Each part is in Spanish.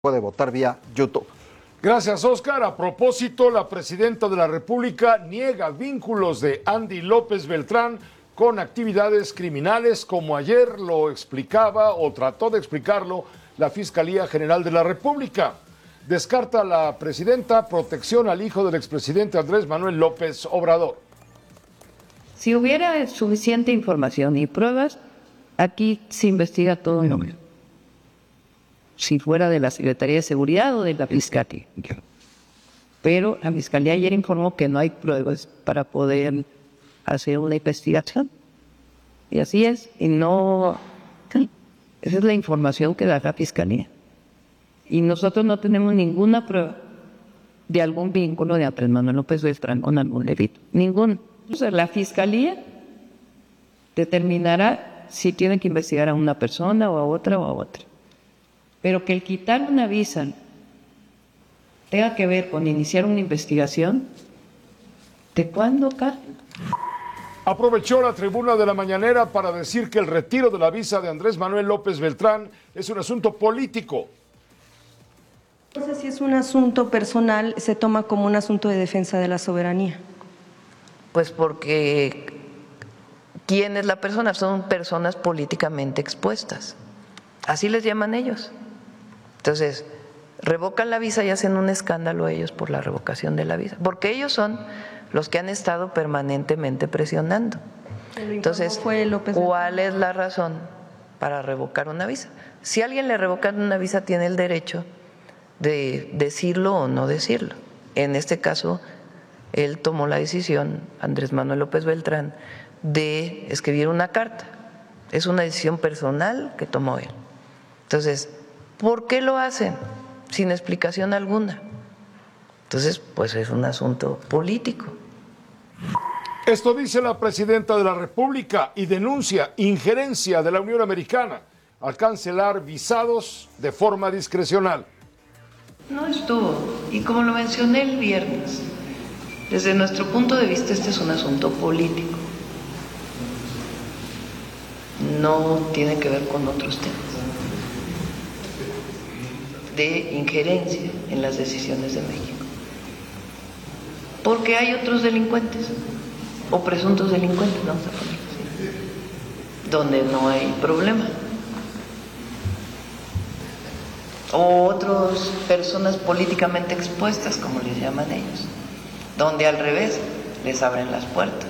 puede votar vía YouTube. Gracias, Oscar. A propósito, la presidenta de la República niega vínculos de Andy López Beltrán con actividades criminales, como ayer lo explicaba o trató de explicarlo la Fiscalía General de la República. Descarta la presidenta protección al hijo del expresidente Andrés Manuel López Obrador. Si hubiera suficiente información y pruebas, aquí se investiga todo el nombre. Si fuera de la Secretaría de Seguridad o de la Fiscalía. Pero la Fiscalía ayer informó que no hay pruebas para poder hacer una investigación. Y así es. Y no... Esa es la información que da la Fiscalía. Y nosotros no tenemos ninguna prueba de algún vínculo de Andrés Manuel López Beltrán con algún delito. Ningún. Entonces, la Fiscalía determinará si tiene que investigar a una persona o a otra o a otra. Pero que el quitar una visa tenga que ver con iniciar una investigación, ¿de cuándo, Carlos? Aprovechó la tribuna de la mañanera para decir que el retiro de la visa de Andrés Manuel López Beltrán es un asunto político. No sé si es un asunto personal, se toma como un asunto de defensa de la soberanía. Pues porque ¿quién es la persona? Son personas políticamente expuestas. Así les llaman ellos. Entonces, revocan la visa y hacen un escándalo ellos por la revocación de la visa, porque ellos son los que han estado permanentemente presionando. Entonces, ¿cuál es la razón para revocar una visa? Si a alguien le revocan una visa, tiene el derecho de decirlo o no decirlo. En este caso, él tomó la decisión, Andrés Manuel López Beltrán, de escribir una carta. Es una decisión personal que tomó él. Entonces, ¿por qué lo hacen? Sin explicación alguna. Entonces, pues es un asunto político. Esto dice la presidenta de la República y denuncia injerencia de la Unión Americana al cancelar visados de forma discrecional. No estuvo, y como lo mencioné el viernes, desde nuestro punto de vista este es un asunto político. No tiene que ver con otros temas de injerencia en las decisiones de México. Porque hay otros delincuentes, o presuntos delincuentes, vamos a ponerlo así, donde no hay problema. O otras personas políticamente expuestas, como les llaman ellos, donde al revés les abren las puertas.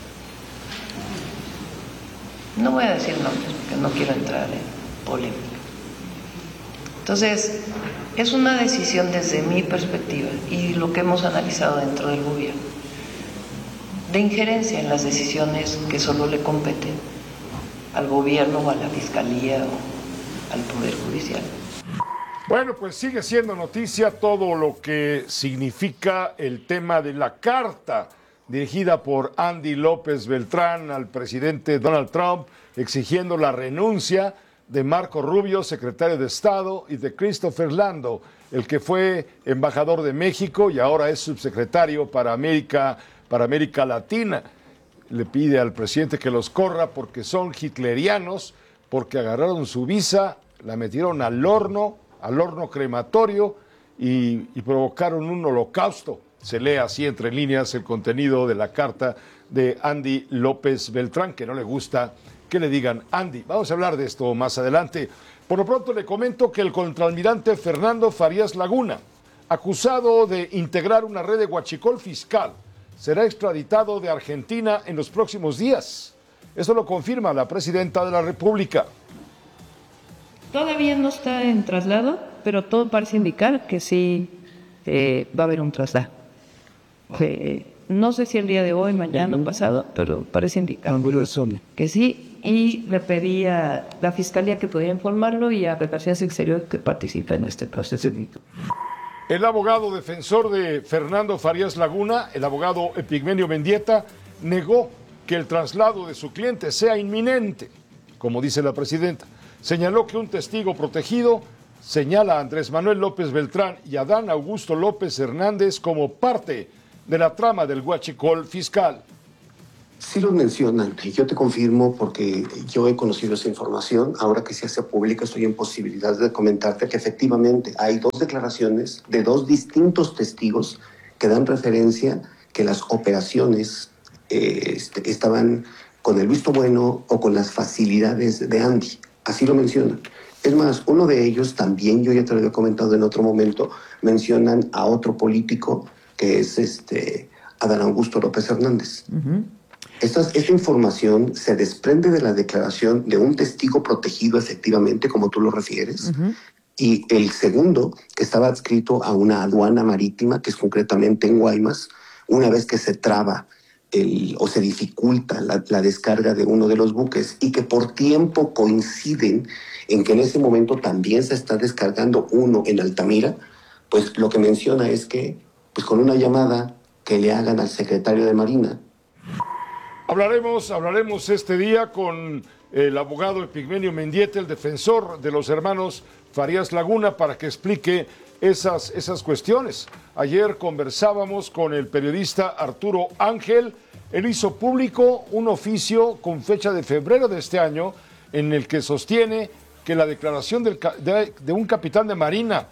No voy a decir nombres porque no quiero entrar en polémica. Entonces, es una decisión desde mi perspectiva y lo que hemos analizado dentro del gobierno, de injerencia en las decisiones que solo le competen al gobierno o a la fiscalía o al Poder Judicial. Bueno, pues sigue siendo noticia todo lo que significa el tema de la carta dirigida por Andy López Beltrán al presidente Donald Trump, exigiendo la renuncia de Marco Rubio, secretario de Estado, y de Christopher Lando, el que fue embajador de México y ahora es subsecretario para América Latina. Le pide al presidente que los corra porque son hitlerianos, porque agarraron su visa, la metieron al horno crematorio y provocaron un holocausto. Se lee así entre líneas el contenido de la carta de Andy López Beltrán, que no le gusta que le digan Andy. Vamos a hablar de esto más adelante. Por lo pronto le comento que el contraalmirante Fernando Farías Laguna, acusado de integrar una red de huachicol fiscal, será extraditado de Argentina en los próximos días. Eso lo confirma la presidenta de la República. Todavía no está en traslado, pero todo parece indicar que sí va a haber un traslado. No sé si el día de hoy, mañana o pasado, pero parece indicar que sí. Y le pedí a la Fiscalía que pudiera informarlo y a Relaciones Exteriores que participe en este proceso. El abogado defensor de Fernando Farías Laguna, el abogado Epigmenio Mendieta, negó que el traslado de su cliente sea inminente, como dice la presidenta. Señaló que un testigo protegido señala a Andrés Manuel López Beltrán y a Adán Augusto López Hernández como parte de la trama del huachicol fiscal. Sí lo mencionan, y yo te confirmo porque yo he conocido esa información. Ahora que se hace pública, estoy en posibilidad de comentarte que efectivamente hay 2 declaraciones de 2 distintos testigos que dan referencia que las operaciones estaban con el visto bueno o con las facilidades de Andy. Así lo mencionan. Es más, uno de ellos también, yo ya te lo había comentado en otro momento, mencionan a otro político que es Adán Augusto López Hernández. Esta información se desprende de la declaración de un testigo protegido, efectivamente, como tú lo refieres, y el segundo, que estaba adscrito a una aduana marítima, que es concretamente en Guaymas, una vez que se traba o se dificulta la descarga de uno de los buques, y que por tiempo coinciden en que en ese momento también se está descargando uno en Altamira, pues lo que menciona es que, pues con una llamada que le hagan al secretario de Marina. Hablaremos este día con el abogado Epigmenio Mendieta, el defensor de los hermanos Farías Laguna, para que explique esas cuestiones. Ayer conversábamos con el periodista Arturo Ángel. Él hizo público un oficio con fecha de febrero de este año en el que sostiene que la declaración de un capitán de Marina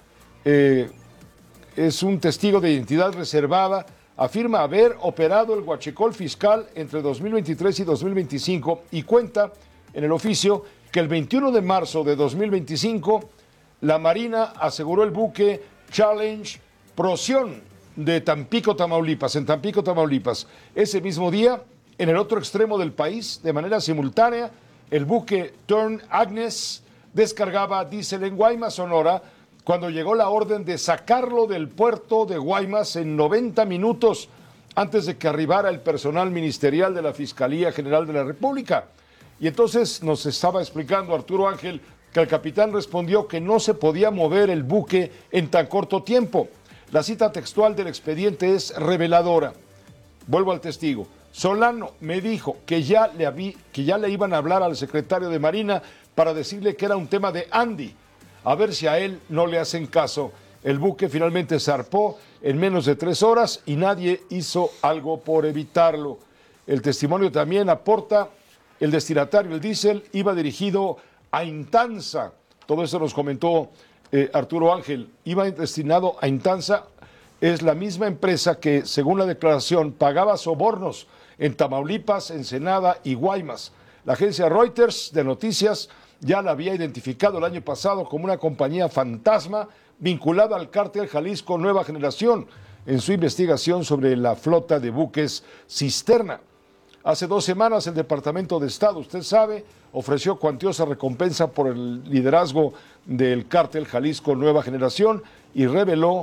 es un testigo de identidad reservada. Afirma haber operado el huachicol fiscal entre 2023 y 2025 y cuenta en el oficio que el 21 de marzo de 2025 la Marina aseguró el buque Challenge Procyon de Tampico, Tamaulipas, en Tampico, Tamaulipas. Ese mismo día, en el otro extremo del país, de manera simultánea, el buque Turn Agnes descargaba diésel en Guaymas, Sonora, cuando llegó la orden de sacarlo del puerto de Guaymas en 90 minutos antes de que arribara el personal ministerial de la Fiscalía General de la República. Y entonces nos estaba explicando Arturo Ángel que el capitán respondió que no se podía mover el buque en tan corto tiempo. La cita textual del expediente es reveladora. Vuelvo al testigo. Solano me dijo que ya le iban a hablar al secretario de Marina para decirle que era un tema de Andy. A ver si a él no le hacen caso. El buque finalmente zarpó en menos de 3 horas y nadie hizo algo por evitarlo. El testimonio también aporta el destinatario, el diésel, iba dirigido a Intanza. Todo eso nos comentó Arturo Ángel. Iba destinado a Intanza. Es la misma empresa que, según la declaración, pagaba sobornos en Tamaulipas, Ensenada y Guaymas. La agencia Reuters de noticias ya la había identificado el año pasado como una compañía fantasma vinculada al cártel Jalisco Nueva Generación en su investigación sobre la flota de buques cisterna. Hace 2 semanas el Departamento de Estado, usted sabe, ofreció cuantiosa recompensa por el liderazgo del cártel Jalisco Nueva Generación y reveló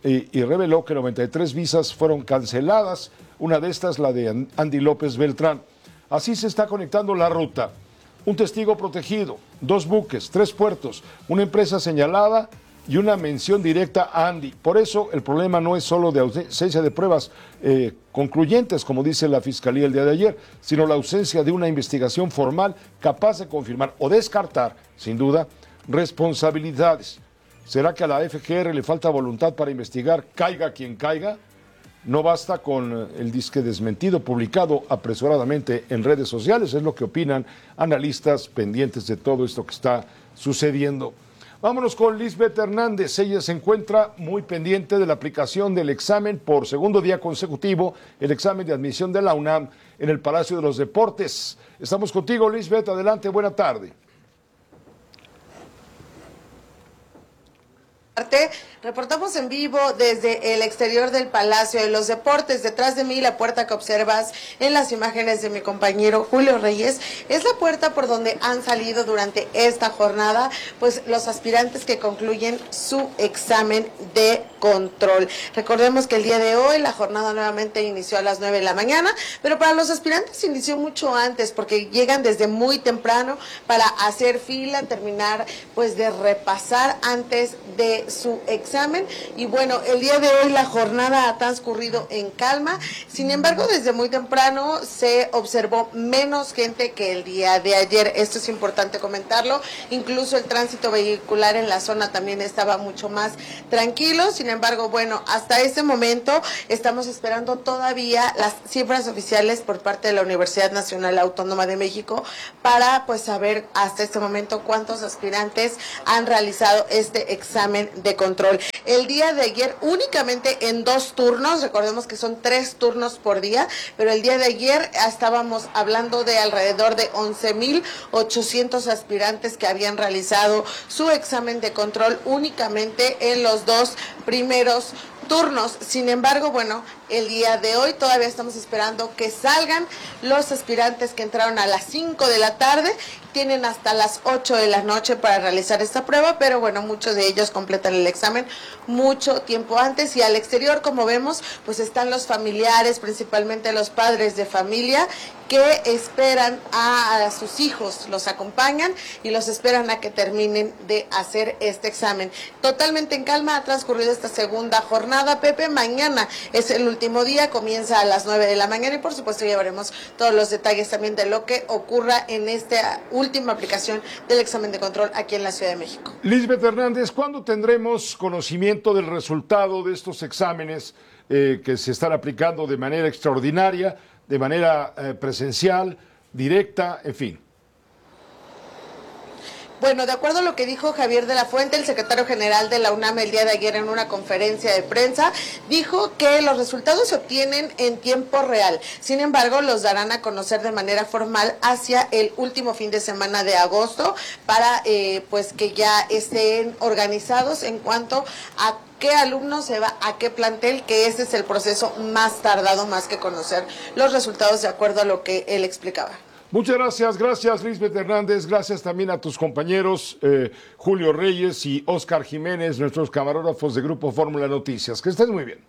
que 93 visas fueron canceladas, una de estas la de Andy López Beltrán. Así se está conectando la ruta. Un testigo protegido, 2 buques, 3 puertos, una empresa señalada y una mención directa a Andy. Por eso el problema no es solo de ausencia de pruebas concluyentes, como dice la Fiscalía el día de ayer, sino la ausencia de una investigación formal capaz de confirmar o descartar, sin duda, responsabilidades. ¿Será que a la FGR le falta voluntad para investigar, caiga quien caiga? No basta con el disque desmentido publicado apresuradamente en redes sociales, es lo que opinan analistas pendientes de todo esto que está sucediendo. Vámonos con Lisbeth Hernández. Ella se encuentra muy pendiente de la aplicación del examen por segundo día consecutivo, el examen de admisión de la UNAM en el Palacio de los Deportes. Estamos contigo, Lisbeth. Adelante, buena tarde. Reportamos en vivo desde el exterior del Palacio de los Deportes. Detrás de mí, la puerta que observas en las imágenes de mi compañero Julio Reyes es la puerta por donde han salido durante esta jornada pues los aspirantes que concluyen su examen de control. Recordemos que el día de hoy la jornada nuevamente inició a las 9 de la mañana, pero para los aspirantes inició mucho antes porque llegan desde muy temprano para hacer fila, terminar pues de repasar antes de su examen. Y bueno, el día de hoy la jornada ha transcurrido en calma, sin embargo desde muy temprano se observó menos gente que el día de ayer. Esto es importante comentarlo. Incluso el tránsito vehicular en la zona también estaba mucho más tranquilo. Sin embargo, bueno, hasta ese momento estamos esperando todavía las cifras oficiales por parte de la Universidad Nacional Autónoma de México para pues saber hasta este momento cuántos aspirantes han realizado este examen de control. El día de ayer únicamente en 2 turnos, recordemos que son 3 turnos por día, pero el día de ayer estábamos hablando de alrededor de 11,800 aspirantes que habían realizado su examen de control únicamente en los 2 primeros turnos. Sin embargo, bueno, el día de hoy todavía estamos esperando que salgan los aspirantes que entraron a las 5 de la tarde. Tienen hasta las 8 de la noche para realizar esta prueba, pero bueno, muchos de ellos completan el examen mucho tiempo antes. Y al exterior, como vemos, pues están los familiares, principalmente los padres de familia, que esperan a sus hijos, los acompañan y los esperan a que terminen de hacer este examen. Totalmente en calma ha transcurrido esta segunda jornada, Pepe. Mañana es el último día, comienza a las 9 de la mañana y por supuesto llevaremos todos los detalles también de lo que ocurra en esta última aplicación del examen de control aquí en la Ciudad de México. Lisbeth Hernández, ¿cuándo tendremos conocimiento del resultado de estos exámenes que se están aplicando de manera extraordinaria, de manera presencial, directa, en fin? Bueno, de acuerdo a lo que dijo Javier de la Fuente, el secretario general de la UNAM el día de ayer en una conferencia de prensa, dijo que los resultados se obtienen en tiempo real. Sin embargo, los darán a conocer de manera formal hacia el último fin de semana de agosto para pues que ya estén organizados en cuanto a qué alumno se va a qué plantel, que ese es el proceso más tardado, más que conocer los resultados de acuerdo a lo que él explicaba. Muchas gracias Lisbeth Hernández, gracias también a tus compañeros Julio Reyes y Oscar Jiménez, nuestros camarógrafos de Grupo Fórmula Noticias. Que estés muy bien.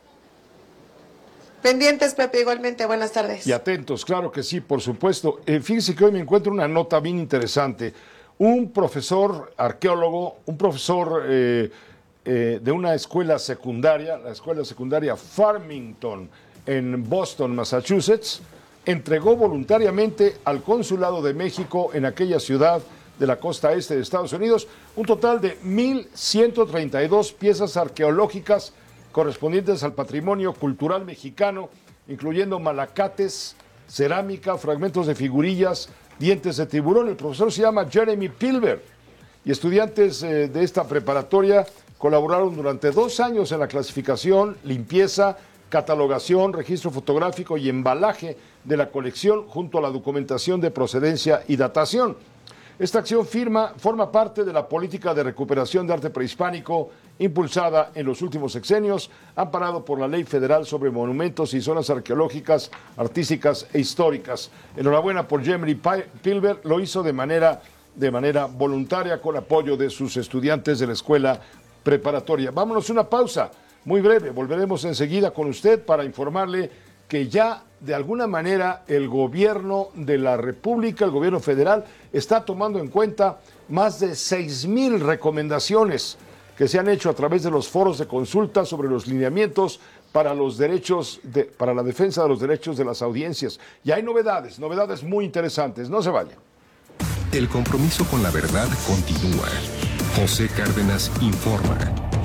Pendientes, Pepe, igualmente, buenas tardes. Y atentos, claro que sí, por supuesto. Fíjense que hoy me encuentro una nota bien interesante. Un profesor arqueólogo, un profesor de una escuela secundaria, la escuela secundaria Farmington en Boston, Massachusetts, entregó voluntariamente al Consulado de México en aquella ciudad de la costa este de Estados Unidos un total de 1,132 piezas arqueológicas correspondientes al patrimonio cultural mexicano, incluyendo malacates, cerámica, fragmentos de figurillas, dientes de tiburón. El profesor se llama Jeremy Pilber y estudiantes de esta preparatoria colaboraron durante 2 años en la clasificación, limpieza, catalogación, registro fotográfico y embalaje de la colección junto a la documentación de procedencia y datación. Esta acción forma parte de la política de recuperación de arte prehispánico impulsada en los últimos sexenios, amparado por la Ley Federal sobre Monumentos y Zonas Arqueológicas, Artísticas e Históricas. Enhorabuena por Jeremy Pilber, lo hizo de manera voluntaria con apoyo de sus estudiantes de la escuela preparatoria. Vámonos a una pausa muy breve, volveremos enseguida con usted para informarle que ya de alguna manera el gobierno de la República, el gobierno federal, está tomando en cuenta más de 6,000 recomendaciones que se han hecho a través de los foros de consulta sobre los lineamientos para para la defensa de los derechos de las audiencias. Y hay novedades muy interesantes. No se vayan. El compromiso con la verdad continúa. José Cárdenas informa.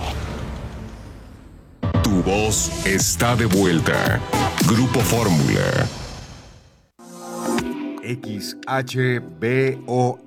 Tu voz está de vuelta. Grupo Fórmula. XHBON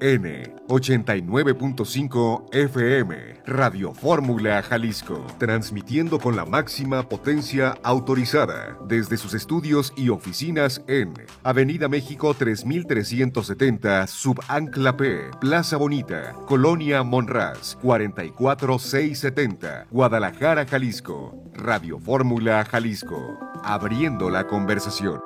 89.5 FM, Radio Fórmula Jalisco, transmitiendo con la máxima potencia autorizada desde sus estudios y oficinas en Avenida México 3370, Subancla P, Plaza Bonita, Colonia Monraz, 44670, Guadalajara, Jalisco. Radio Fórmula Jalisco, abriendo la conversación.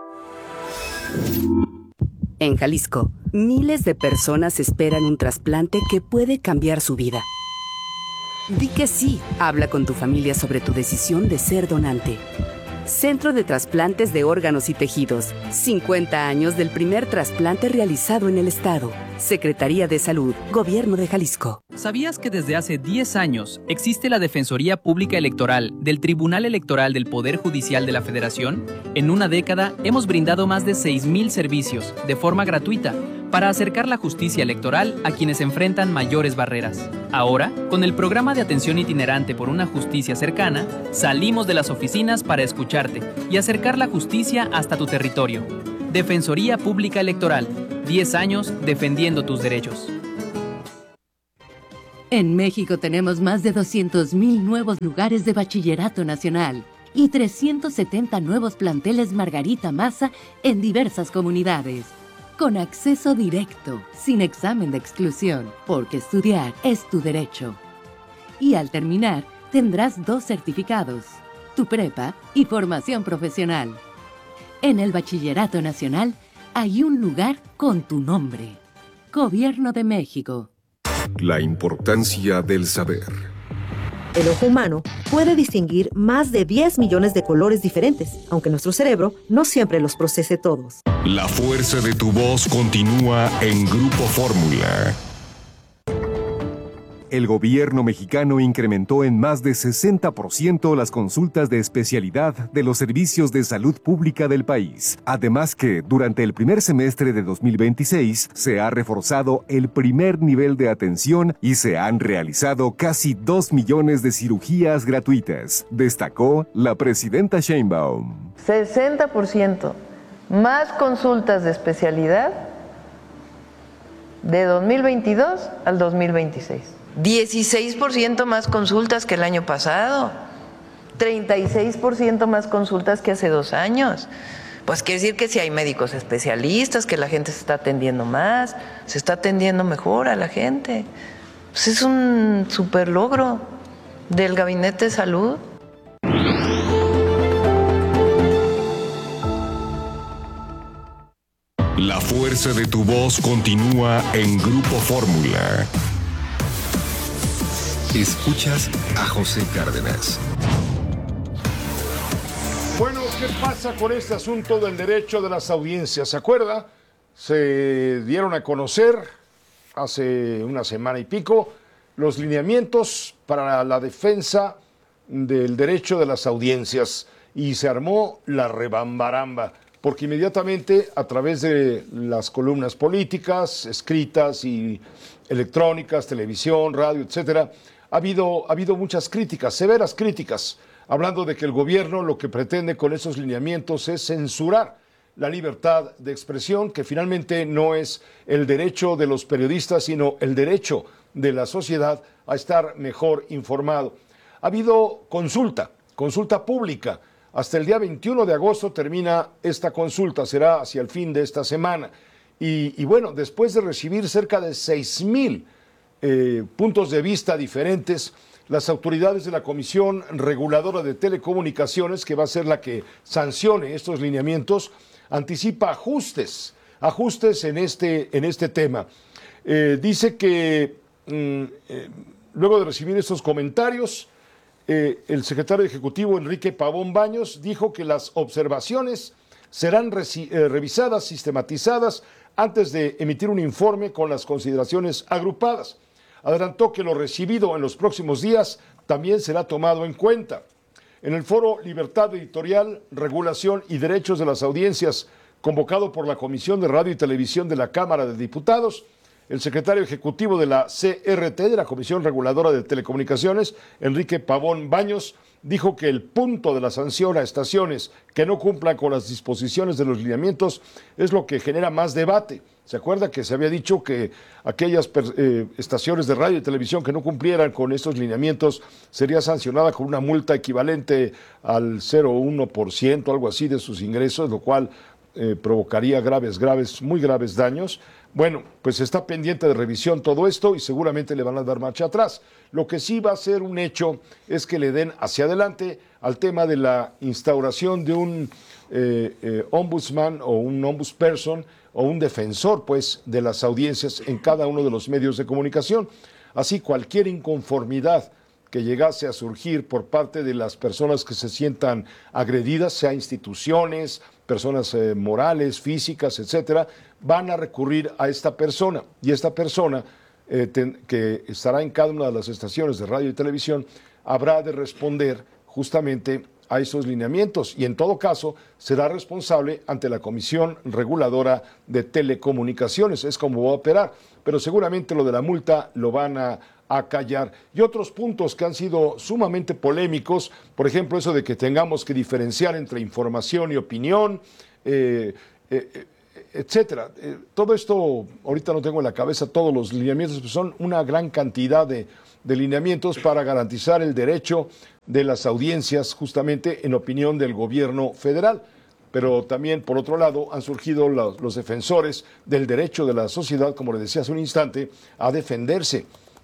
En Jalisco, miles de personas esperan un trasplante que puede cambiar su vida. Di que sí. Habla con tu familia sobre tu decisión de ser donante. Centro de Trasplantes de Órganos y Tejidos. 50 años del primer trasplante realizado en el estado. Secretaría de Salud, Gobierno de Jalisco. ¿Sabías que desde hace 10 años existe la Defensoría Pública Electoral del Tribunal Electoral del Poder Judicial de la Federación? En una década hemos brindado más de 6,000 servicios de forma gratuita para acercar la justicia electoral a quienes enfrentan mayores barreras. Ahora, con el programa de atención itinerante por una justicia cercana, salimos de las oficinas para escucharte y acercar la justicia hasta tu territorio. Defensoría Pública Electoral, 10 años defendiendo tus derechos. En México tenemos más de 200,000 nuevos lugares de bachillerato nacional y 370 nuevos planteles Margarita Maza en diversas comunidades. Con acceso directo, sin examen de exclusión, porque estudiar es tu derecho. Y al terminar, tendrás 2 certificados, tu prepa y formación profesional. En el Bachillerato Nacional hay un lugar con tu nombre. Gobierno de México. La importancia del saber. El ojo humano puede distinguir más de 10 millones de colores diferentes, aunque nuestro cerebro no siempre los procese todos. La fuerza de tu voz continúa en Grupo Fórmula. El gobierno mexicano incrementó en más de 60% las consultas de especialidad de los servicios de salud pública del país. Además que, durante el primer semestre de 2026, se ha reforzado el primer nivel de atención y se han realizado casi 2 millones de cirugías gratuitas, destacó la presidenta Sheinbaum. 60% más consultas de especialidad de 2022 al 2026. 16% más consultas que el año pasado, 36% más consultas que hace 2 años. Pues quiere decir que si hay médicos especialistas, que la gente se está atendiendo más, se está atendiendo mejor a la gente. Pues es un super logro del Gabinete de Salud. La fuerza de tu voz continúa en Grupo Fórmula. Escuchas a José Cárdenas. Bueno, ¿qué pasa con este asunto del derecho de las audiencias? ¿Se acuerda? Se dieron a conocer hace una semana y pico los lineamientos para la defensa del derecho de las audiencias y se armó la rebambaramba, porque inmediatamente a través de las columnas políticas, escritas y electrónicas, televisión, radio, etcétera, ha habido muchas críticas, severas críticas, hablando de que el gobierno lo que pretende con esos lineamientos es censurar la libertad de expresión, que finalmente no es el derecho de los periodistas, sino el derecho de la sociedad a estar mejor informado. Ha habido consulta pública. Hasta el día 21 de agosto termina esta consulta, será hacia el fin de esta semana. Y bueno, después de recibir cerca de 6,000 puntos de vista diferentes, las autoridades de la Comisión Reguladora de Telecomunicaciones, que va a ser la que sancione estos lineamientos, anticipa ajustes en este tema. Dice que luego de recibir estos comentarios, el secretario ejecutivo Enrique Pavón Baños dijo que las observaciones serán revisadas, sistematizadas, antes de emitir un informe con las consideraciones agrupadas. Adelantó que lo recibido en los próximos días también será tomado en cuenta. En el foro Libertad Editorial, Regulación y Derechos de las Audiencias, convocado por la Comisión de Radio y Televisión de la Cámara de Diputados, el secretario ejecutivo de la CRT, de la Comisión Reguladora de Telecomunicaciones, Enrique Pavón Baños, dijo que el punto de la sanción a estaciones que no cumplan con las disposiciones de los lineamientos es lo que genera más debate. ¿Se acuerda que se había dicho que aquellas estaciones de radio y televisión que no cumplieran con estos lineamientos sería sancionada con una multa equivalente al 0,1%, algo así, de sus ingresos, lo cual provocaría muy graves daños? Bueno, pues está pendiente de revisión todo esto y seguramente le van a dar marcha atrás. Lo que sí va a ser un hecho es que le den hacia adelante al tema de la instauración de un ombudsman o un ombudsperson o un defensor, pues, de las audiencias en cada uno de los medios de comunicación. Así, cualquier inconformidad que llegase a surgir por parte de las personas que se sientan agredidas, sea instituciones, personas morales, físicas, etcétera, van a recurrir a esta persona, y esta persona que estará en cada una de las estaciones de radio y televisión habrá de responder justamente a esos lineamientos y en todo caso será responsable ante la Comisión Reguladora de Telecomunicaciones. Es como va a operar, pero seguramente lo de la multa lo van a callar. Y otros puntos que han sido sumamente polémicos, por ejemplo, eso de que tengamos que diferenciar entre información y opinión, etcétera. Todo esto, ahorita no tengo en la cabeza todos los lineamientos, pero son una gran cantidad de lineamientos para garantizar el derecho de las audiencias justamente en opinión del gobierno federal. Pero también, por otro lado, han surgido los defensores del derecho de la sociedad, como le decía hace un instante, a defenderse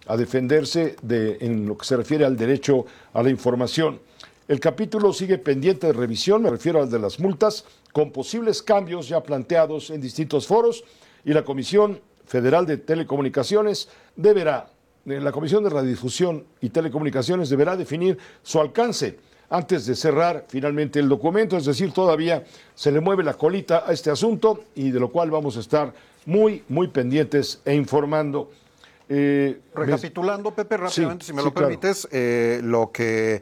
en lo que se refiere al derecho a la información. El capítulo sigue pendiente de revisión, me refiero al de las multas, con posibles cambios ya planteados en distintos foros, y la Comisión Federal de Telecomunicaciones la Comisión de Radiodifusión y Telecomunicaciones deberá definir su alcance antes de cerrar finalmente el documento, es decir, todavía se le mueve la colita a este asunto y de lo cual vamos a estar muy, muy pendientes e informando. Recapitulando, Pepe, rápidamente, si me lo permites, lo que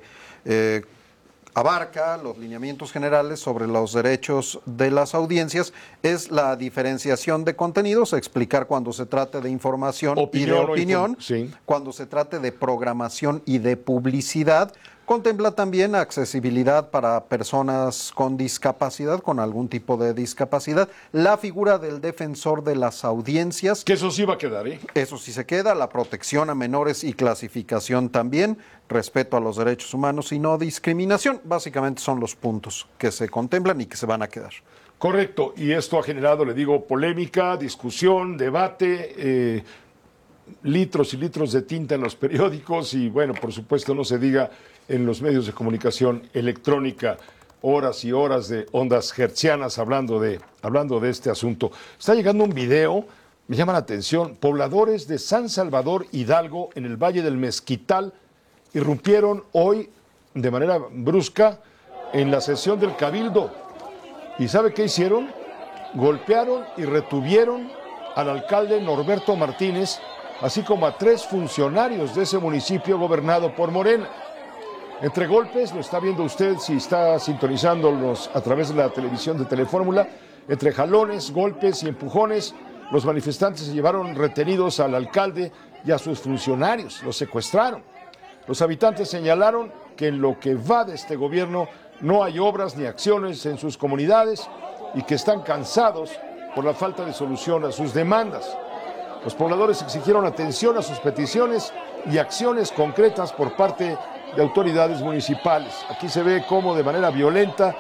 abarca los lineamientos generales sobre los derechos de las audiencias es la diferenciación de contenidos, explicar cuando se trate de información y de opinión, cuando se trate de programación y de publicidad. Contempla también accesibilidad para personas con discapacidad, con algún tipo de discapacidad, la figura del defensor de las audiencias. Que eso sí va a quedar, ¿eh? Eso sí se queda, la protección a menores y clasificación también, respeto a los derechos humanos y no discriminación. Básicamente son los puntos que se contemplan y que se van a quedar. Correcto, y esto ha generado, le digo, polémica, discusión, debate, litros y litros de tinta en los periódicos y, bueno, por supuesto, no se diga en los medios de comunicación electrónica, horas y horas de ondas hertzianas hablando de este asunto. Está llegando un video, me llama la atención, pobladores de San Salvador Hidalgo en el Valle del Mezquital irrumpieron hoy de manera brusca en la sesión del Cabildo. ¿Y sabe qué hicieron? Golpearon y retuvieron al alcalde Norberto Martínez, así como a 3 funcionarios de ese municipio gobernado por Morena. Entre golpes, lo está viendo usted si está sintonizándonos a través de la televisión de Telefórmula, entre jalones, golpes y empujones, los manifestantes se llevaron retenidos al alcalde y a sus funcionarios, los secuestraron. Los habitantes señalaron que en lo que va de este gobierno no hay obras ni acciones en sus comunidades y que están cansados por la falta de solución a sus demandas. Los pobladores exigieron atención a sus peticiones y acciones concretas por parte de autoridades municipales. Aquí se ve cómo de manera violenta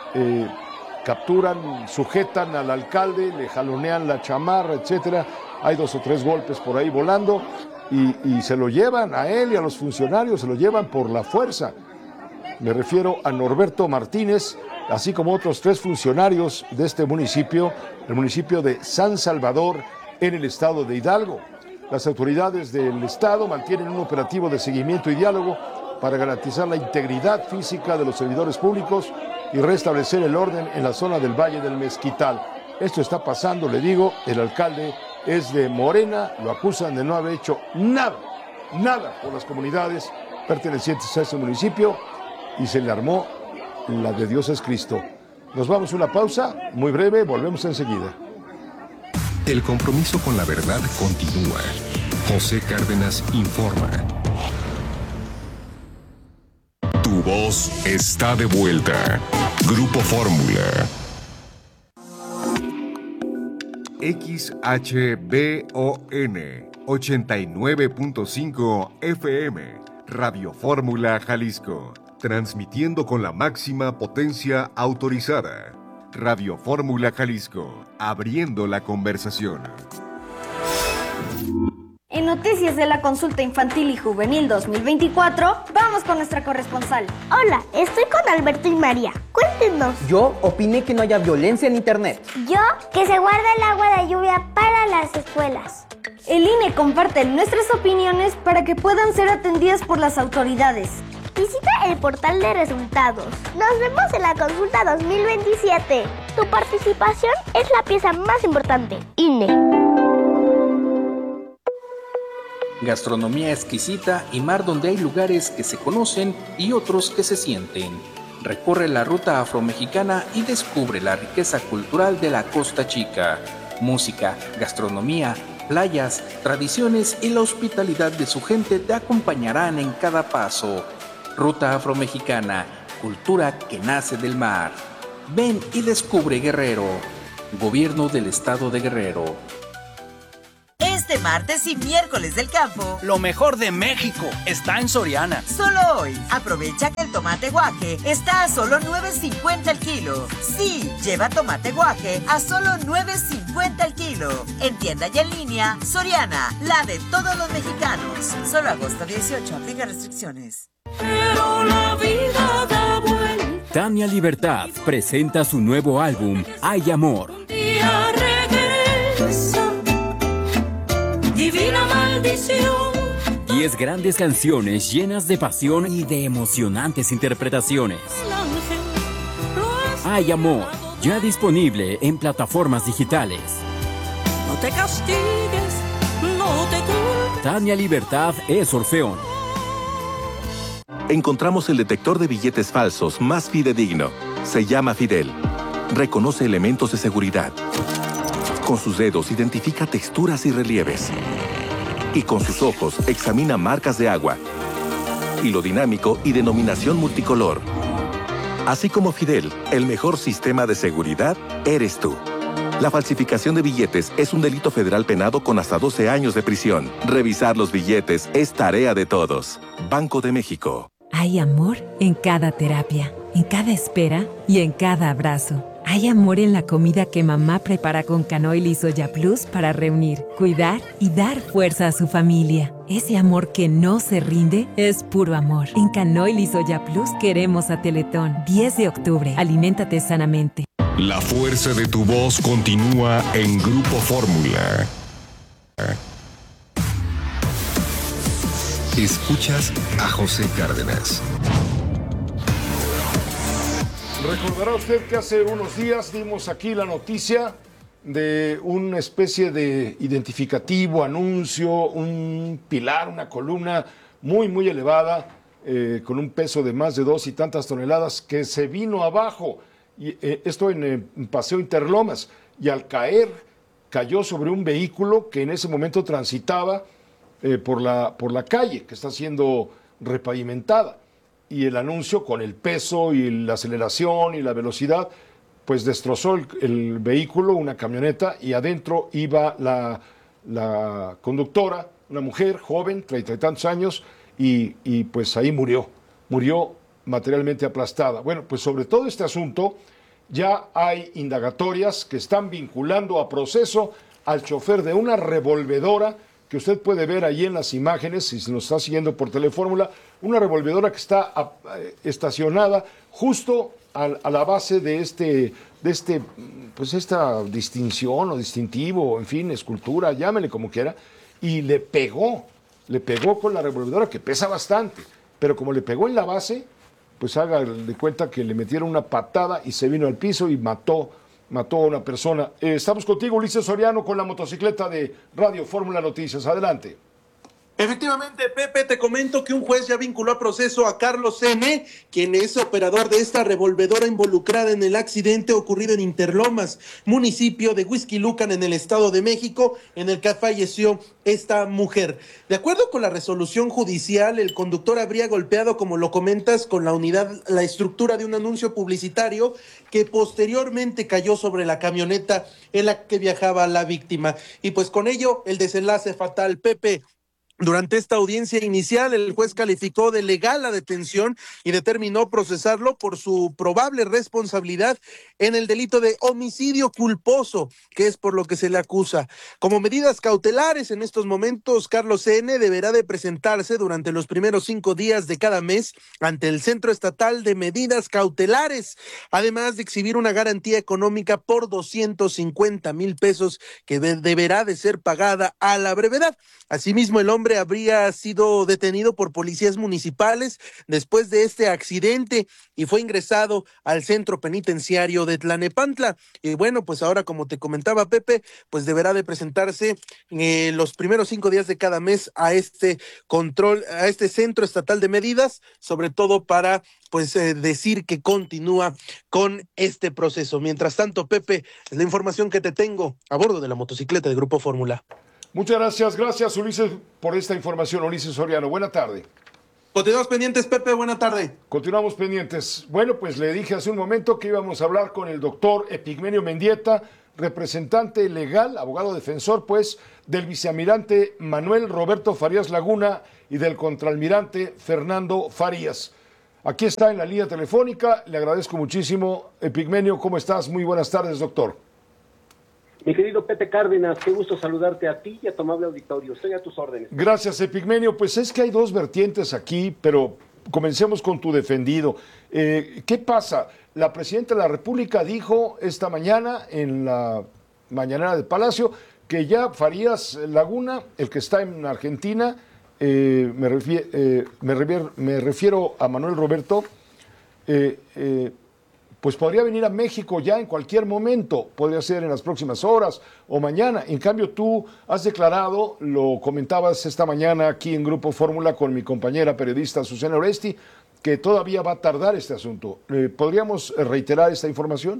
capturan, sujetan al alcalde, le jalonean la chamarra, etcétera. Hay 2 o 3 golpes por ahí volando y se lo llevan a él y a los funcionarios, se lo llevan por la fuerza. Me refiero a Norberto Martínez, así como otros 3 funcionarios de este municipio, el municipio de San Salvador, en el estado de Hidalgo. Las autoridades del estado mantienen un operativo de seguimiento y diálogo para garantizar la integridad física de los servidores públicos y restablecer el orden en la zona del Valle del Mezquital. Esto está pasando, le digo, el alcalde es de Morena, lo acusan de no haber hecho nada por las comunidades pertenecientes a ese municipio y se le armó la de Dios es Cristo. Nos vamos a una pausa muy breve, volvemos enseguida. El compromiso con la verdad continúa. José Cárdenas informa. Tu voz está de vuelta. Grupo Fórmula. XHBON 89.5 FM. Radio Fórmula Jalisco. Transmitiendo con la máxima potencia autorizada. Radio Fórmula Jalisco, abriendo la conversación. En noticias de la consulta infantil y juvenil 2024, vamos con nuestra corresponsal. Hola, estoy con Alberto y María. Cuéntenos. Yo opiné que no haya violencia en internet. Yo, que se guarde el agua de lluvia para las escuelas. El INE comparte nuestras opiniones para que puedan ser atendidas por las autoridades. Visita el portal de resultados. Nos vemos en la consulta 2027. Tu participación es la pieza más importante. INE. Gastronomía exquisita y mar donde hay lugares que se conocen y otros que se sienten. Recorre la ruta afromexicana y descubre la riqueza cultural de la Costa Chica. Música, gastronomía, playas, tradiciones y la hospitalidad de su gente te acompañarán en cada paso. Ruta afromexicana, cultura que nace del mar. Ven y descubre Guerrero. Gobierno del Estado de Guerrero. Este martes y miércoles del campo, lo mejor de México está en Soriana. Solo hoy, aprovecha que el tomate guaje está a solo $9.50 el kilo. Sí, lleva tomate guaje a solo $9.50 el kilo. En tienda y en línea, Soriana, la de todos los mexicanos. Solo agosto 18, aplica restricciones. Pero la vida da vuelta. Tania Libertad presenta su nuevo álbum, Hay Amor. Un día regresa. Divina maldición. 10 grandes canciones llenas de pasión y de emocionantes interpretaciones. Hay Amor, ya disponible en plataformas digitales. No te castigues, no te culpes. Tania Libertad es Orfeón. Encontramos el detector de billetes falsos más fidedigno. Se llama Fidel. Reconoce elementos de seguridad. Con sus dedos identifica texturas y relieves. Y con sus ojos examina marcas de agua, hilo dinámico y denominación multicolor. Así como Fidel, el mejor sistema de seguridad eres tú. La falsificación de billetes es un delito federal penado con hasta 12 años de prisión. Revisar los billetes es tarea de todos. Banco de México. Hay amor en cada terapia, en cada espera y en cada abrazo. Hay amor en la comida que mamá prepara con Canoil y Soya Plus para reunir, cuidar y dar fuerza a su familia. Ese amor que no se rinde es puro amor. En Canoil y Soya Plus queremos a Teletón. 10 de octubre. Aliméntate sanamente. La fuerza de tu voz continúa en Grupo Fórmula. Escuchas a José Cárdenas. Recordará usted que hace unos días dimos aquí la noticia de una especie de identificativo, anuncio, un pilar, una columna muy, muy elevada, con un peso de más de 2 y tantas toneladas, que se vino abajo. Y, esto en Paseo Interlomas. Y al caer, cayó sobre un vehículo que en ese momento transitaba por la calle, que está siendo repavimentada. Y el anuncio, con el peso y la aceleración y la velocidad, pues destrozó el vehículo, una camioneta, y adentro iba la conductora, una mujer joven, 30 y tantos años, y pues ahí murió materialmente aplastada. Bueno, pues sobre todo este asunto ya hay indagatorias que están vinculando a proceso al chofer de una revolvedora que usted puede ver ahí en las imágenes, si se nos está siguiendo por Telefórmula, una revolvedora que está estacionada justo a la base de pues esta distinción o distintivo, en fin, escultura, llámele como quiera, y le pegó con la revolvedora, que pesa bastante, pero como le pegó en la base, pues haga de cuenta que le metieron una patada y se vino al piso y mató a una persona. Estamos contigo, Ulises Soriano, con la motocicleta de Radio Fórmula Noticias. Adelante. Efectivamente, Pepe, te comento que un juez ya vinculó a proceso a Carlos N., quien es operador de esta revolvedora involucrada en el accidente ocurrido en Interlomas, municipio de Huixquilucan, en el Estado de México, en el que falleció esta mujer. De acuerdo con la resolución judicial, el conductor habría golpeado, como lo comentas, con la estructura de un anuncio publicitario que posteriormente cayó sobre la camioneta en la que viajaba la víctima. Y pues con ello, el desenlace fatal, Pepe. Durante esta audiencia inicial, el juez calificó de legal la detención y determinó procesarlo por su probable responsabilidad en el delito de homicidio culposo, que es por lo que se le acusa. Como medidas cautelares, en estos momentos, Carlos N. deberá de presentarse durante los primeros 5 días de cada mes ante el Centro Estatal de Medidas Cautelares, además de exhibir una garantía económica por 250,000 pesos que deberá de ser pagada a la brevedad. Asimismo, el hombre hombre habría sido detenido por policías municipales después de este accidente y fue ingresado al centro penitenciario de Tlanepantla. Y bueno, pues ahora, como te comentaba Pepe, pues deberá de presentarse los primeros 5 días de cada mes a este centro estatal de medidas, sobre todo para pues decir que continúa con este proceso. Mientras tanto, Pepe, es la información que te tengo a bordo de la motocicleta de Grupo Fórmula. Muchas gracias Ulises por esta información. Ulises Soriano, buena tarde. Continuamos pendientes, Pepe, buena tarde. Continuamos pendientes. Bueno, pues le dije hace un momento que íbamos a hablar con el doctor Epigmenio Mendieta, representante legal, abogado defensor, pues, del vicealmirante Manuel Roberto Farías Laguna y del contraalmirante Fernando Farías. Aquí está en la línea telefónica, le agradezco muchísimo. Epigmenio, ¿cómo estás? Muy buenas tardes, doctor. Mi querido Pepe Cárdenas, qué gusto saludarte a ti y a tu amable auditorio. Estoy a tus órdenes. Gracias, Epigmenio. Pues es que hay dos vertientes aquí, pero comencemos con tu defendido. ¿Qué pasa? La presidenta de la República dijo esta mañana en la mañanera del Palacio que ya Farías Laguna, el que está en Argentina, me refiero a Manuel Roberto, pues podría venir a México ya en cualquier momento, podría ser en las próximas horas o mañana. En cambio, tú has declarado, lo comentabas esta mañana aquí en Grupo Fórmula con mi compañera periodista Susana Oresti, que todavía va a tardar este asunto. ¿Podríamos reiterar esta información?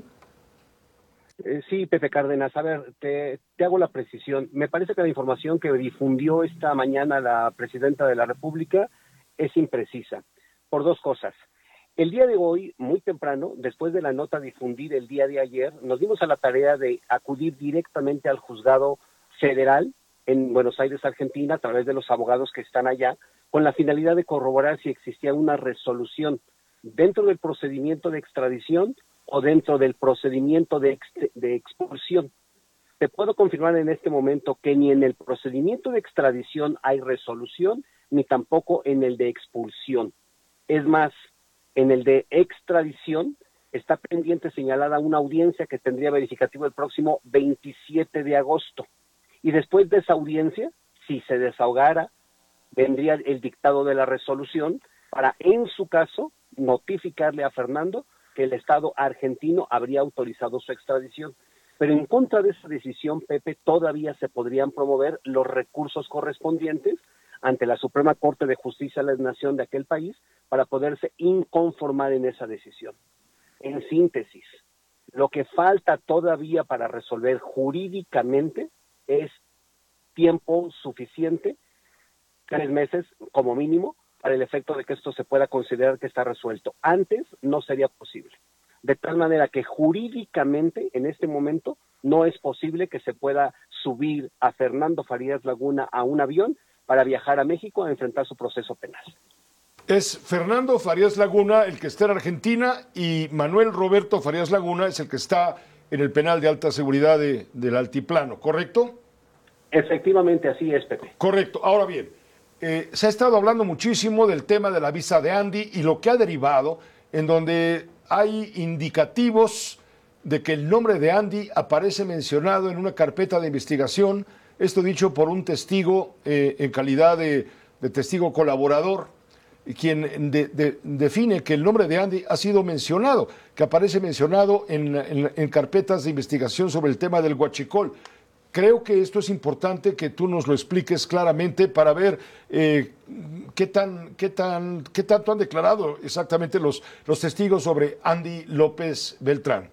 Sí, Pepe Cárdenas. A ver, te hago la precisión. Me parece que la información que difundió esta mañana la presidenta de la República es imprecisa, por dos cosas. El día de hoy, muy temprano, después de la nota difundida el día de ayer, nos dimos a la tarea de acudir directamente al juzgado federal en Buenos Aires, Argentina, a través de los abogados que están allá, con la finalidad de corroborar si existía una resolución dentro del procedimiento de extradición o dentro del procedimiento de expulsión. Te puedo confirmar en este momento que ni en el procedimiento de extradición hay resolución, ni tampoco en el de expulsión. Es más, en el de extradición está pendiente señalada una audiencia que tendría verificativo el próximo 27 de agosto. Y después de esa audiencia, si se desahogara, vendría el dictado de la resolución para, en su caso, notificarle a Fernando que el Estado argentino habría autorizado su extradición. Pero en contra de esa decisión, Pepe, todavía se podrían promover los recursos correspondientes ante la Suprema Corte de Justicia de la Nación de aquel país para poderse inconformar en esa decisión. En síntesis, lo que falta todavía para resolver jurídicamente es tiempo suficiente, 3 meses como mínimo, para el efecto de que esto se pueda considerar que está resuelto. Antes no sería posible. De tal manera que jurídicamente en este momento no es posible que se pueda subir a Fernando Farías Laguna a un avión para viajar a México a enfrentar su proceso penal. Es Fernando Farías Laguna el que está en Argentina y Manuel Roberto Farías Laguna es el que está en el penal de alta seguridad del Altiplano, ¿correcto? Efectivamente, así es, Pepe. Correcto. Ahora bien, se ha estado hablando muchísimo del tema de la visa de Andy y lo que ha derivado, en donde hay indicativos de que el nombre de Andy aparece mencionado en una carpeta de investigación, esto dicho por un testigo en calidad de testigo colaborador, quien define que el nombre de Andy ha sido mencionado, que aparece mencionado en carpetas de investigación sobre el tema del huachicol. Creo que esto es importante que tú nos lo expliques claramente para ver qué tanto han declarado exactamente los testigos sobre Andy López Beltrán.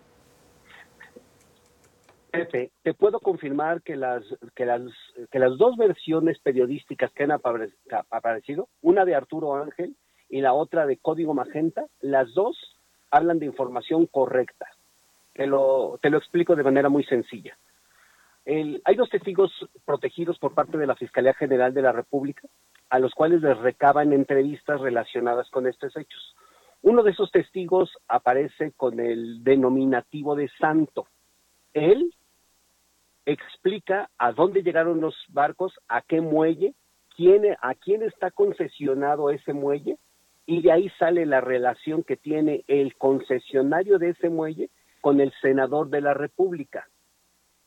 Pepe, te puedo confirmar que las dos versiones periodísticas que han aparecido, una de Arturo Ángel y la otra de Código Magenta, las dos hablan de información correcta. Te lo explico de manera muy sencilla. Hay 2 testigos protegidos por parte de la Fiscalía General de la República, a los cuales les recaban entrevistas relacionadas con estos hechos. Uno de esos testigos aparece con el denominativo de santo. Él explica a dónde llegaron los barcos, a qué muelle, a quién está concesionado ese muelle, y de ahí sale la relación que tiene el concesionario de ese muelle con el senador de la República.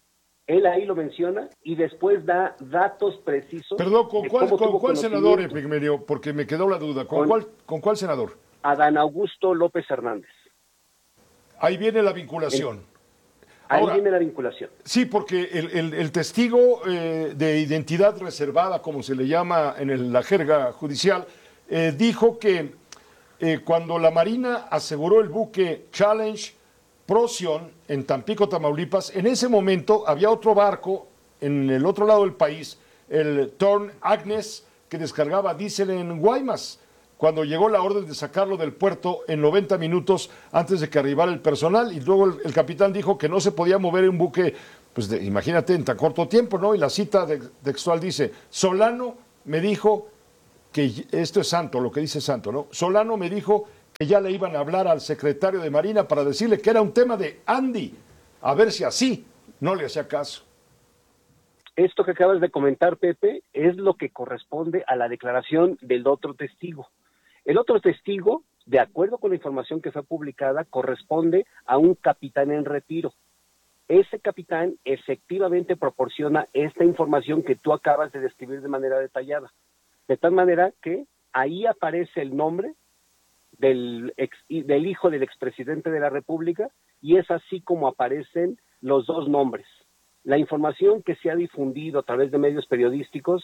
Él ahí lo menciona y después da datos precisos. Perdón, ¿con cuál senador, Epigmenio? Porque me quedó la duda. ¿Con cuál senador? Adán Augusto López Hernández. Ahí viene la vinculación. Ahí viene la vinculación. Sí, porque el testigo de identidad reservada, como se le llama en la jerga judicial, dijo que cuando la Marina aseguró el buque Challenge Procyon en Tampico, Tamaulipas, en ese momento había otro barco en el otro lado del país, el Torn Agnes, que descargaba diésel en Guaymas, cuando llegó la orden de sacarlo del puerto en 90 minutos antes de que arribara el personal, y luego el capitán dijo que no se podía mover un buque, pues imagínate, en tan corto tiempo, ¿no? Y la cita textual dice, Solano me dijo que, esto es Santo, lo que dice Santo, ¿no? Solano me dijo que ya le iban a hablar al secretario de Marina para decirle que era un tema de Andy, a ver si así no le hacía caso. Esto que acabas de comentar, Pepe, es lo que corresponde a la declaración del otro testigo. El otro testigo, de acuerdo con la información que fue publicada, corresponde a un capitán en retiro. Ese capitán efectivamente proporciona esta información que tú acabas de describir de manera detallada. De tal manera que ahí aparece el nombre del hijo del expresidente de la República, y es así como aparecen los dos nombres. La información que se ha difundido a través de medios periodísticos,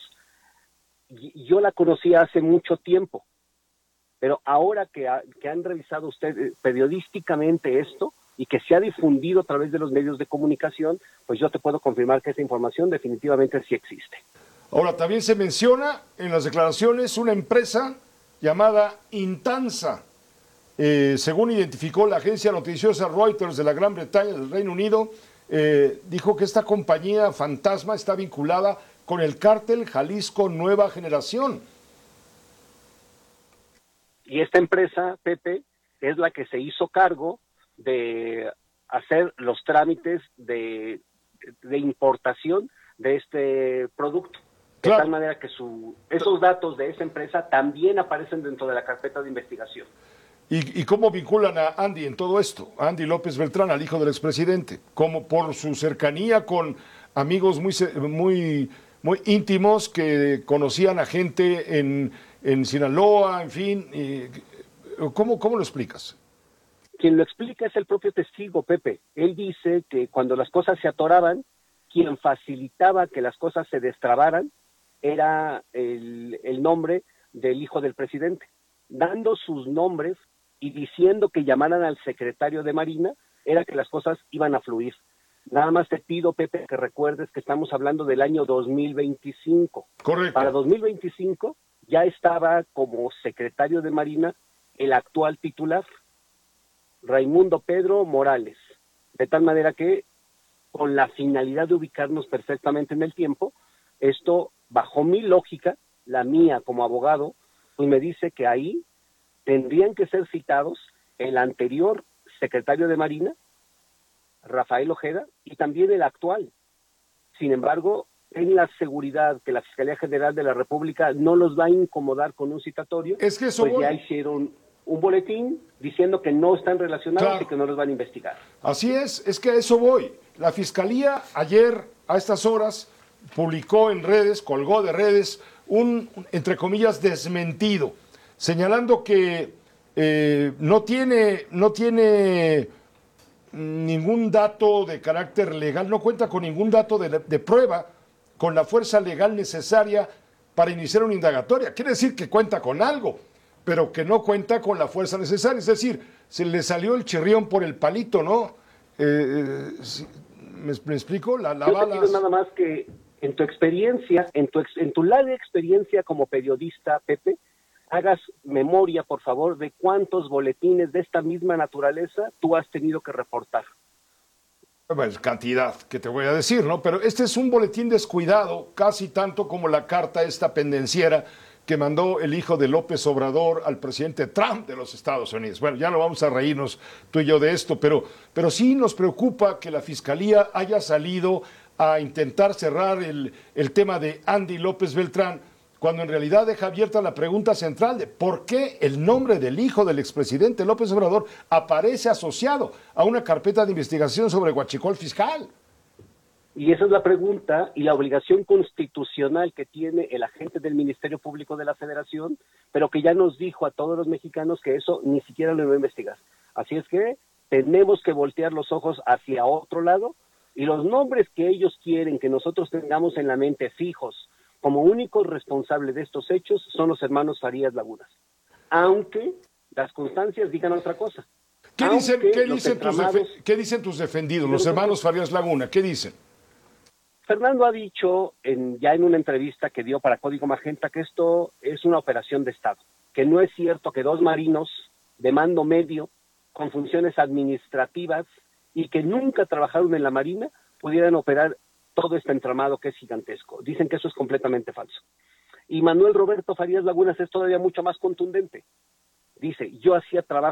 yo la conocía hace mucho tiempo, pero ahora que han revisado ustedes periodísticamente esto y que se ha difundido a través de los medios de comunicación, pues yo te puedo confirmar que esa información definitivamente sí existe. Ahora, también se menciona en las declaraciones una empresa llamada Intansa. Según identificó la agencia noticiosa Reuters de la Gran Bretaña, del Reino Unido, dijo que esta compañía fantasma está vinculada con el cártel Jalisco Nueva Generación. Y esta empresa, Pepe, es la que se hizo cargo de hacer los trámites de importación de este producto. Claro. De tal manera que esos datos de esa empresa también aparecen dentro de la carpeta de investigación. ¿Y cómo vinculan a Andy en todo esto? A Andy López Beltrán, al hijo del expresidente. ¿Cómo? Por su cercanía con amigos muy íntimos que conocían a gente en Sinaloa, en fin. ¿Cómo lo explicas? Quien lo explica es el propio testigo, Pepe. Él dice que cuando las cosas se atoraban, quien facilitaba que las cosas se destrabaran era el nombre del hijo del presidente. Dando sus nombres y diciendo que llamaran al secretario de Marina, era que las cosas iban a fluir. Nada más te pido, Pepe, que recuerdes que estamos hablando del año 2025. Correcto. Para 2025 ya estaba como secretario de Marina el actual titular, Raimundo Pedro Morales. De tal manera que, con la finalidad de ubicarnos perfectamente en el tiempo, esto, bajo mi lógica, la mía como abogado, pues me dice que ahí tendrían que ser citados el anterior secretario de Marina, Rafael Ojeda, y también el actual. Sin embargo, en la seguridad que la Fiscalía General de la República no los va a incomodar con un citatorio, es que eso pues ya hicieron un boletín diciendo que no están relacionados, claro, y que no los van a investigar. Así es que a eso voy. La Fiscalía ayer, a estas horas, publicó en redes, colgó de redes, un, entre comillas, desmentido, señalando que no tiene ningún dato de carácter legal, no cuenta con ningún dato de prueba, con la fuerza legal necesaria para iniciar una indagatoria. Quiere decir que cuenta con algo, pero que no cuenta con la fuerza necesaria. Es decir, se le salió el chirrión por el palito, ¿no? ¿Me explico? La bala. Yo te pido nada más que en tu experiencia, en tu larga experiencia como periodista, Pepe, hagas memoria, por favor, de cuántos boletines de esta misma naturaleza tú has tenido que reportar. Pues cantidad, que te voy a decir, ¿no? Pero este es un boletín descuidado, casi tanto como la carta esta pendenciera que mandó el hijo de López Obrador al presidente Trump de los Estados Unidos. Bueno, ya no vamos a reírnos tú y yo de esto, pero sí nos preocupa que la Fiscalía haya salido a intentar cerrar el tema de Andy López Beltrán, cuando en realidad deja abierta la pregunta central de por qué el nombre del hijo del expresidente López Obrador aparece asociado a una carpeta de investigación sobre huachicol fiscal. Y esa es la pregunta y la obligación constitucional que tiene el agente del Ministerio Público de la Federación, pero que ya nos dijo a todos los mexicanos que eso ni siquiera lo iba a investigar. Así es que tenemos que voltear los ojos hacia otro lado, y los nombres que ellos quieren que nosotros tengamos en la mente fijos como únicos responsables de estos hechos son los hermanos Farías Lagunas, aunque las constancias digan otra cosa. ¿Qué dicen tus defendidos, los hermanos Farías Laguna? ¿Qué dicen? Fernando ha dicho ya en una entrevista que dio para Código Magenta que esto es una operación de Estado, que no es cierto que 2 marinos de mando medio con funciones administrativas y que nunca trabajaron en la Marina pudieran operar todo este entramado que es gigantesco. Dicen que eso es completamente falso. Y Manuel Roberto Farías Lagunas es todavía mucho más contundente. Dice, yo hacía trabajo